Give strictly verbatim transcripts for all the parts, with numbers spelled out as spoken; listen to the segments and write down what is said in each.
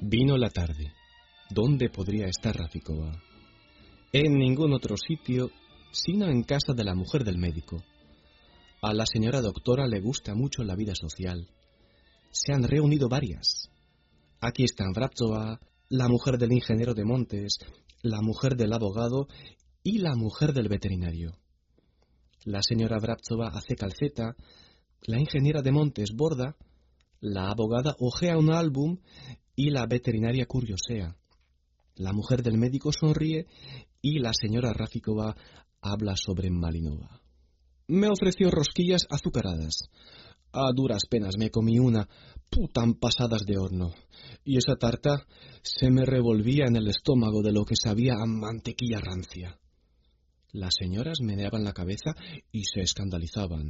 Vino la tarde. ¿Dónde podría estar Rafíkova? En ningún otro sitio, sino en casa de la mujer del médico. A la señora doctora le gusta mucho la vida social. Se han reunido varias. Aquí están Vrabtsova, la mujer del ingeniero de montes, la mujer del abogado y la mujer del veterinario. La señora Vrabtsova hace calceta, la ingeniera de montes borda, la abogada hojea un álbum y la veterinaria curiosea. La mujer del médico sonríe y la señora Rafíkova habla sobre Malinova. Me ofreció rosquillas azucaradas. A duras penas me comí una, putan pasadas de horno. Y esa tarta se me revolvía en el estómago de lo que sabía a mantequilla rancia. Las señoras meneaban la cabeza y se escandalizaban.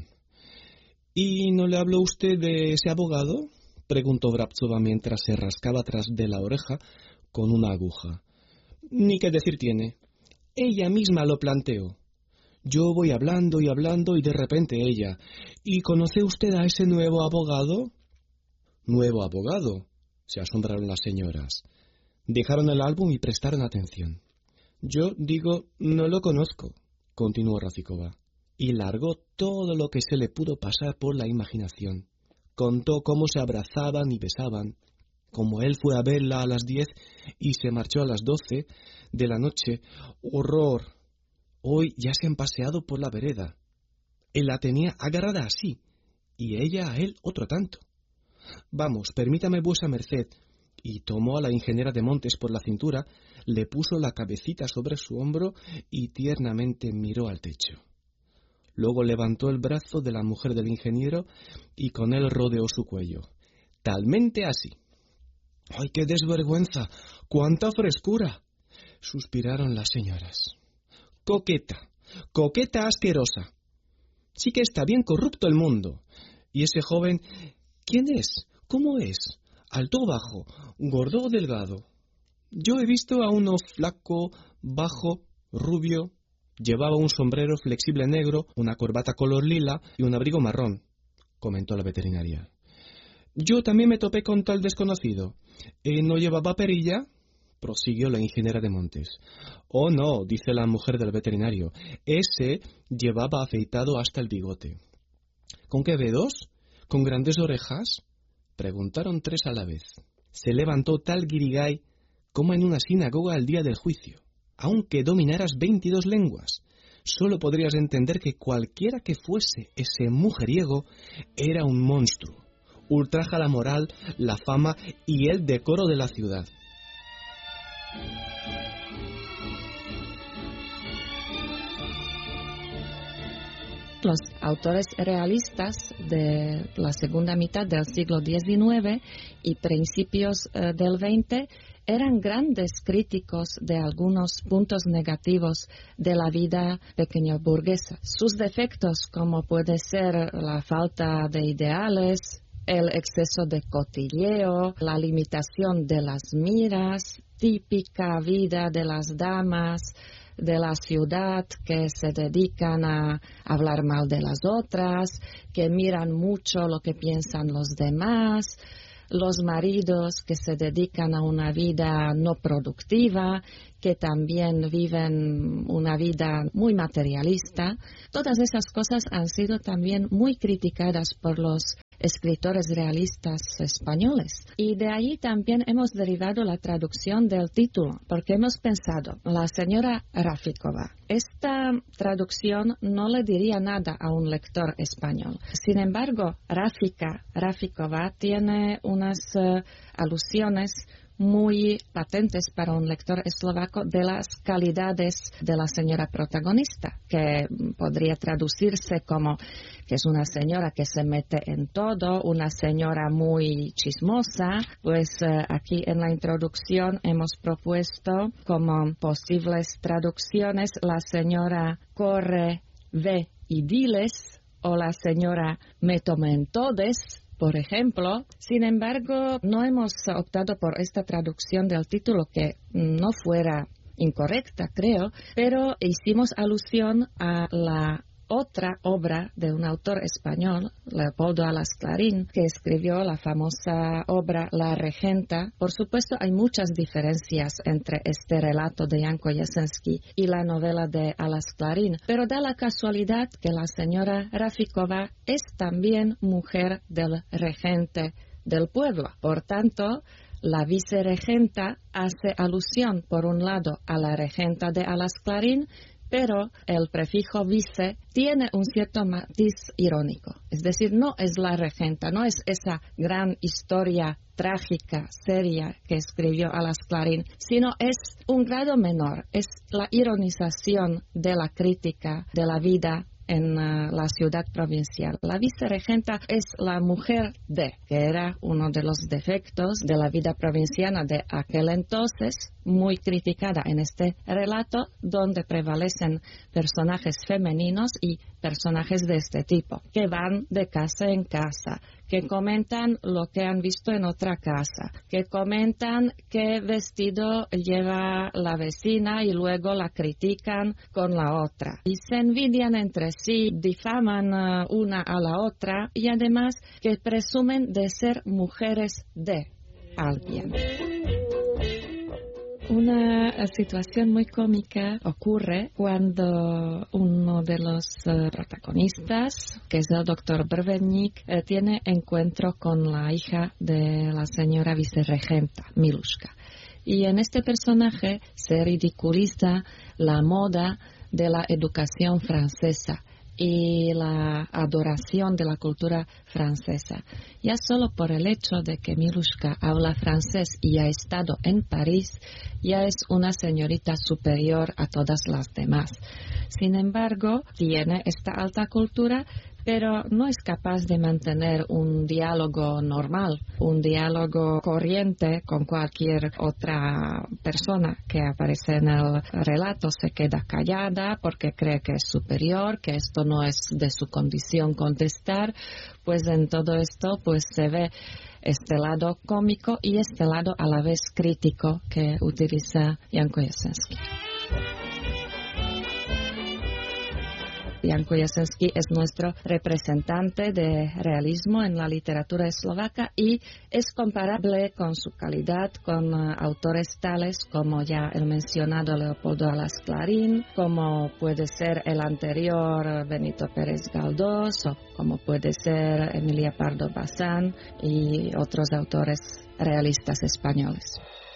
¿Y no le habló usted de ese abogado?, preguntó Vrabtsova mientras se rascaba tras de la oreja con una aguja. Ni qué decir tiene. Ella misma lo planteó. Yo voy hablando y hablando y de repente ella. ¿Y conoce usted a ese nuevo abogado? ¿Nuevo abogado?, se asombraron las señoras. Dejaron el álbum y prestaron atención. Yo digo, no lo conozco, continuó Rafíkova, y largó todo lo que se le pudo pasar por la imaginación. Contó cómo se abrazaban y besaban, como él fue a verla a las diez y se marchó a las doce de la noche. ¡Horror! Hoy ya se han paseado por la vereda. Él la tenía agarrada así, y ella a él otro tanto. Vamos, permítame vuesa merced. Y tomó a la ingeniera de montes por la cintura, le puso la cabecita sobre su hombro y tiernamente miró al techo. Luego levantó el brazo de la mujer del ingeniero y con él rodeó su cuello. Talmente así. ¡Ay, qué desvergüenza! ¡Cuánta frescura! Suspiraron las señoras. Coqueta, coqueta asquerosa. Sí que está bien corrupto el mundo. ¿Y ese joven, quién es? ¿Cómo es? ¿Alto o bajo? ¿Gordo o delgado? Yo he visto a uno flaco, bajo, rubio. Llevaba un sombrero flexible negro, una corbata color lila y un abrigo marrón, comentó la veterinaria. Yo también me topé con tal desconocido. ¿Eh, ¿No llevaba perilla?, prosiguió la ingeniera de montes. Oh, no, dice la mujer del veterinario. Ese llevaba afeitado hasta el bigote. ¿Con qué dedos? ¿Con grandes orejas?, preguntaron tres a la vez. Se levantó tal guirigay como en una sinagoga al día del juicio. Aunque dominaras veintidós lenguas, solo podrías entender que cualquiera que fuese ese mujeriego era un monstruo. Ultraja la moral, la fama y el decoro de la ciudad. Los autores realistas de la segunda mitad del siglo diecinueve y principios eh, del veinte eran grandes críticos de algunos puntos negativos de la vida pequeño burguesa. Sus defectos, como puede ser la falta de ideales, el exceso de cotilleo, la limitación de las miras, típica vida de las damas de la ciudad que se dedican a hablar mal de las otras, que miran mucho lo que piensan los demás, los maridos que se dedican a una vida no productiva, que también viven una vida muy materialista. Todas esas cosas han sido también muy criticadas por los escritores realistas españoles. Y de ahí también hemos derivado la traducción del título, porque hemos pensado, la señora Rafíkova. Esta traducción no le diría nada a un lector español. Sin embargo, Rafika, Rafíkova tiene unas uh, alusiones muy patentes para un lector eslovaco de las calidades de la señora protagonista, que podría traducirse como que es una señora que se mete en todo, una señora muy chismosa. Pues eh, aquí en la introducción hemos propuesto como posibles traducciones la señora corre, ve y diles, o la señora me tome en todes, por ejemplo. Sin embargo, no hemos optado por esta traducción del título, que no fuera incorrecta, creo, pero hicimos alusión a la otra obra de un autor español, Leopoldo Alas Clarín, que escribió la famosa obra La Regenta. Por supuesto, hay muchas diferencias entre este relato de Janko Jesensky y la novela de Alas Clarín, pero da la casualidad que la señora Rafikova es también mujer del regente del pueblo. Por tanto, la viceregenta hace alusión, por un lado, a la regenta de Alas Clarín, pero el prefijo vice tiene un cierto matiz irónico. Es decir, no es la regenta, no es esa gran historia trágica, seria que escribió Alas Clarín, sino es un grado menor, es la ironización de la crítica de la vida en uh, la ciudad provincial. La viceregenta es la mujer de, que era uno de los defectos de la vida provinciana de aquel entonces, muy criticada en este relato, donde prevalecen personajes femeninos y personajes de este tipo, que van de casa en casa, que comentan lo que han visto en otra casa, que comentan qué vestido lleva la vecina y luego la critican con la otra. Y se envidian entre sí, difaman uh, una a la otra y además que presumen de ser mujeres de alguien. Una situación muy cómica ocurre cuando uno de los uh, protagonistas, que es el doctor Brvennik, eh, tiene encuentro con la hija de la señora viceregenta, Milushka. Y en este personaje se ridiculiza la moda de la educación francesa y la adoración de la cultura francesa. Ya solo por el hecho de que Milushka habla francés y ha estado en París, ya es una señorita superior a todas las demás. Sin embargo, tiene esta alta cultura, pero no es capaz de mantener un diálogo normal, un diálogo corriente con cualquier otra persona que aparece en el relato. Se queda callada porque cree que es superior, que esto no es de su condición contestar. Pues en todo esto pues se ve este lado cómico y este lado a la vez crítico que utiliza Janko Jesensky. Janko Jesensky es nuestro representante de realismo en la literatura eslovaca y es comparable con su calidad con uh, autores tales como ya el mencionado Leopoldo Alas Clarín, como puede ser el anterior Benito Pérez Galdós, o como puede ser Emilia Pardo Bazán y otros autores realistas españoles.